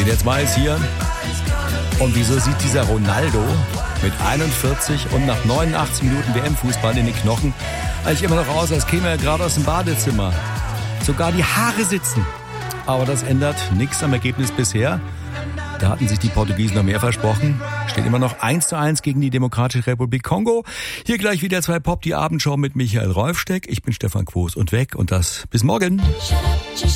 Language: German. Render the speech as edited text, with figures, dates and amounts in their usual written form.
der 2 ist hier. Und wieso sieht dieser Ronaldo mit 41 und nach 89 Minuten WM-Fußball in den Knochen eigentlich immer noch aus, als käme er gerade aus dem Badezimmer. Sogar die Haare sitzen. Aber das ändert nichts am Ergebnis bisher. Da hatten sich die Portugiesen noch mehr versprochen. Steht immer noch 1:1 gegen die Demokratische Republik Kongo. Hier gleich wieder 2 Pop, die Abendshow mit Michael Rolfsteck. Ich bin Stefan Quos und weg und das bis morgen.